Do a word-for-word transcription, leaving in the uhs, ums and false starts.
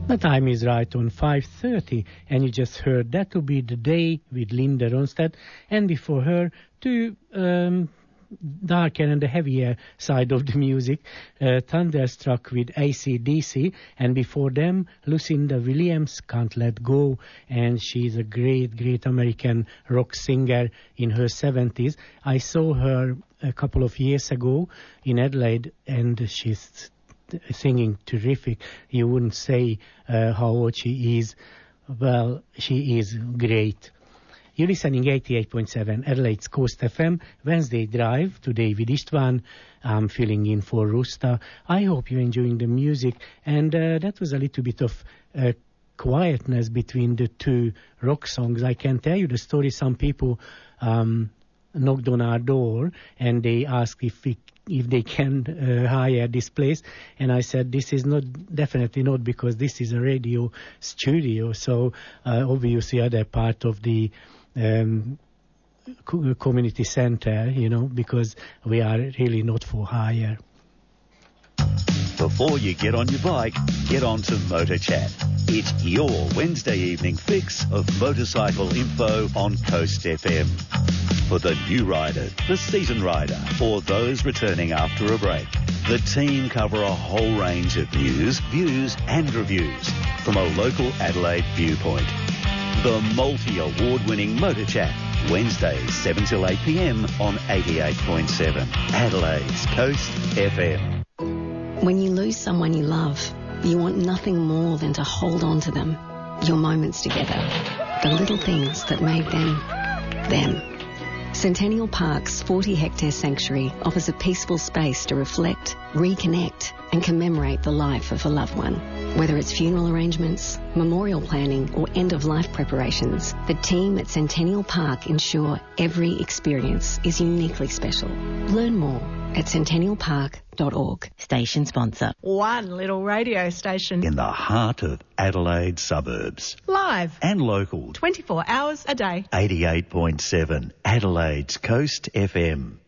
The time is right on five thirty, and you just heard That to Be the Day with Linda Ronstadt, and before her, to um, darker and the heavier side of the music, uh, Thunderstruck with A C D C, and before them, Lucinda Williams, Can't Let Go, and she's a great, great American rock singer in her seventies. I saw her a couple of years ago in Adelaide, and she's singing terrific. You wouldn't say uh, how old she is. Well, she is great. You're listening eighty-eight point seven Adelaide's Coast F M, Wednesday Drive, today with István. I'm filling in for Rusta. I hope you're enjoying the music, and uh, that was a little bit of uh, quietness between the two rock songs. I can tell you the story. Some people um, knocked on our door, and they asked if we if they can uh, hire this place, and I said this is not definitely not, because this is a radio studio, so uh, obviously other part of the um, co- community center, you know, because we are really not for hire. Before you get on your bike, get on to Motor Chat. It's your Wednesday evening fix of motorcycle info on Coast F M. For the new rider, the seasoned rider, or those returning after a break, the team cover a whole range of news, views and reviews from a local Adelaide viewpoint. The multi-award-winning Motor Chat, Wednesdays seven till eight p m on eighty-eight point seven Adelaide's Coast F M. When you lose someone you love, you want nothing more than to hold on to them, your moments together, the little things that made them, them. Centennial Park's forty hectare sanctuary offers a peaceful space to reflect, reconnect and commemorate the life of a loved one. Whether it's funeral arrangements, memorial planning or end-of-life preparations, the team at Centennial Park ensure every experience is uniquely special. Learn more at centennial park dot org. Station sponsor. One little radio station. In the heart of Adelaide suburbs. Live. And local. twenty-four hours a day. eighty-eight point seven Adelaide's Coast F M.